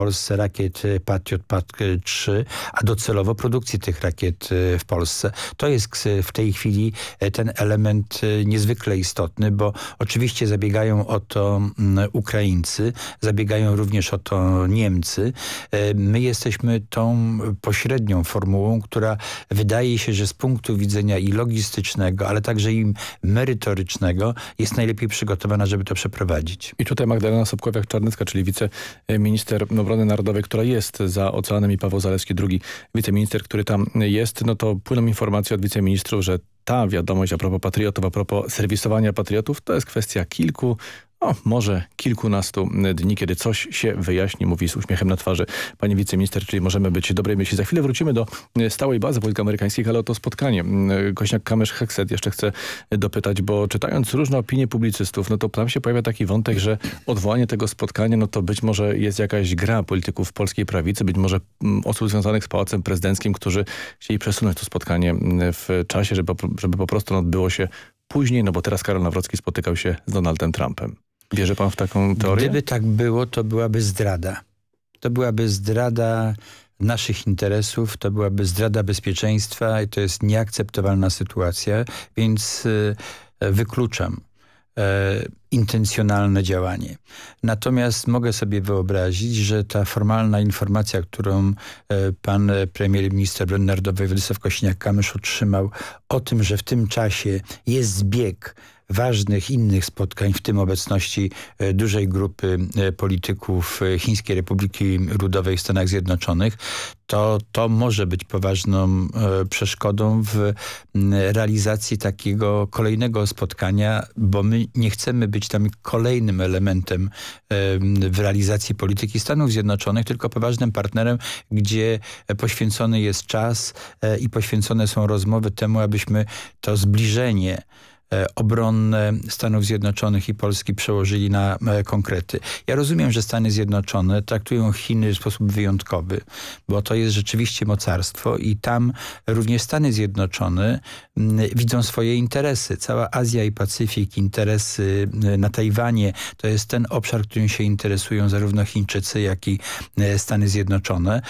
Polsce rakiet Patriot PAC-3, a docelowo produkcji tych rakiet w Polsce. To jest w tej chwili ten element niezwykle istotny, bo oczywiście zabiegają o to Ukraińcy, zabiegają również o to Niemcy. My jesteśmy tą pośrednią formułą, która wydaje się, że z punktu widzenia i logistycznego, ale także i merytorycznego jest najlepiej przygotowana, żeby to przeprowadzić. I tutaj Magdalena Sobkowiak-Czarnecka, czyli wiceminister obrony narodowej, która jest za oceanem, i Paweł Zalewski, drugi wiceminister, który tam jest, no to płyną informacje od wiceministrów, że ta wiadomość a propos patriotów, a propos serwisowania patriotów, to jest kwestia może kilkunastu dni, kiedy coś się wyjaśni, mówi z uśmiechem na twarzy pani wiceminister, czyli możemy być dobrej myśli. Za chwilę wrócimy do stałej bazy wojsk amerykańskich, ale o to spotkanie. Kośniak-Kamysz-Hexet jeszcze chcę dopytać, bo czytając różne opinie publicystów, no to tam się pojawia taki wątek, że odwołanie tego spotkania, no to być może jest jakaś gra polityków polskiej prawicy, być może osób związanych z Pałacem Prezydenckim, którzy chcieli przesunąć to spotkanie w czasie, żeby po prostu odbyło się później, no bo teraz Karol Nawrocki spotykał się z Donaldem Trumpem. Wierzy pan w taką teorię? Gdyby tak było, to byłaby zdrada. To byłaby zdrada naszych interesów, to byłaby zdrada bezpieczeństwa i to jest nieakceptowalna sytuacja, więc wykluczam intencjonalne działanie. Natomiast mogę sobie wyobrazić, że ta formalna informacja, którą pan premier minister obrony narodowej Władysław Kosiniak-Kamysz otrzymał o tym, że w tym czasie jest zbieg ważnych innych spotkań, w tym obecności dużej grupy polityków Chińskiej Republiki Ludowej w Stanach Zjednoczonych, to może być poważną przeszkodą w realizacji takiego kolejnego spotkania, bo my nie chcemy być tam kolejnym elementem w realizacji polityki Stanów Zjednoczonych, tylko poważnym partnerem, gdzie poświęcony jest czas i poświęcone są rozmowy temu, abyśmy to zbliżenie obronne Stanów Zjednoczonych i Polski przełożyli na konkrety. Ja rozumiem, że Stany Zjednoczone traktują Chiny w sposób wyjątkowy, bo to jest rzeczywiście mocarstwo i tam również Stany Zjednoczone widzą swoje interesy. Cała Azja i Pacyfik, interesy na Tajwanie, to jest ten obszar, którym się interesują zarówno Chińczycy, jak i Stany Zjednoczone.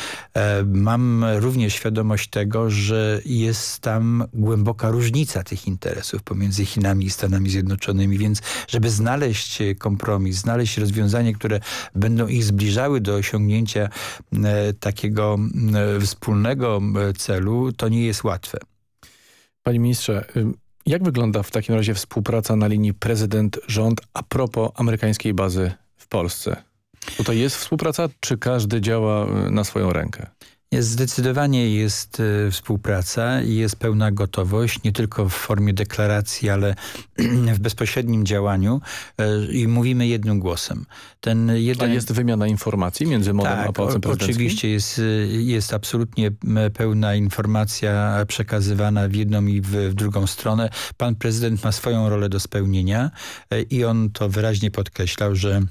Mam również świadomość tego, że jest tam głęboka różnica tych interesów pomiędzy Chinami i Stanami Zjednoczonymi, więc żeby znaleźć kompromis, znaleźć rozwiązanie, które będą ich zbliżały do osiągnięcia takiego wspólnego celu, to nie jest łatwe. Panie ministrze, jak wygląda w takim razie współpraca na linii prezydent-rząd a propos amerykańskiej bazy w Polsce? Tutaj jest współpraca, czy każdy działa na swoją rękę? Zdecydowanie jest współpraca i jest pełna gotowość, nie tylko w formie deklaracji, ale w bezpośrednim działaniu i mówimy jednym głosem. A jest wymiana informacji między MON-em a Pałacem Prezydenckim? Oczywiście jest absolutnie pełna informacja przekazywana w jedną i w drugą stronę. Pan prezydent ma swoją rolę do spełnienia i on to wyraźnie podkreślał, że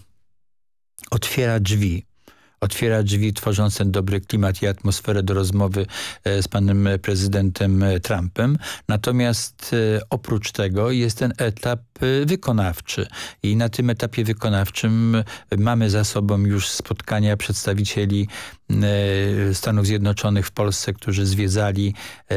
otwiera drzwi, tworząc ten dobry klimat i atmosferę do rozmowy z panem prezydentem Trumpem. Natomiast oprócz tego jest ten etap wykonawczy. I na tym etapie wykonawczym mamy za sobą już spotkania przedstawicieli Stanów Zjednoczonych w Polsce, którzy zwiedzali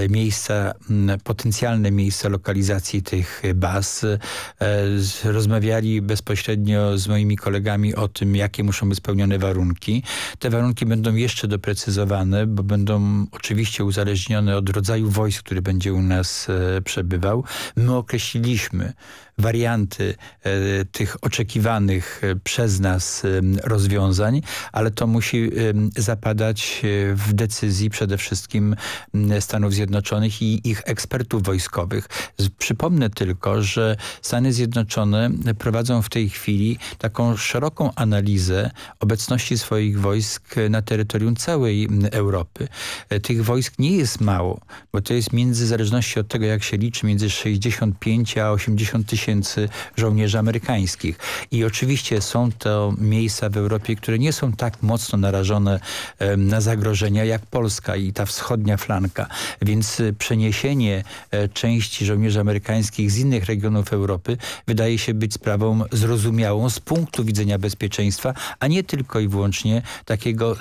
potencjalne miejsca lokalizacji tych baz. Rozmawiali bezpośrednio z moimi kolegami o tym, jakie muszą być spełnione warunki. Te warunki będą jeszcze doprecyzowane, bo będą oczywiście uzależnione od rodzaju wojsk, który będzie u nas przebywał. My określiliśmy warianty tych oczekiwanych przez nas rozwiązań, ale to musi zapadać w decyzji przede wszystkim Stanów Zjednoczonych i ich ekspertów wojskowych. Przypomnę tylko, że Stany Zjednoczone prowadzą w tej chwili taką szeroką analizę obecności swoich wojsk na terytorium całej Europy. Tych wojsk nie jest mało, bo to jest w zależności od tego, jak się liczy, między 65 a 80 tysięcy żołnierzy amerykańskich. I oczywiście są to miejsca w Europie, które nie są tak mocno narażone na zagrożenia jak Polska i ta wschodnia flanka. Więc przeniesienie części żołnierzy amerykańskich z innych regionów Europy wydaje się być sprawą zrozumiałą z punktu widzenia bezpieczeństwa, a nie tylko i wyłącznie takiego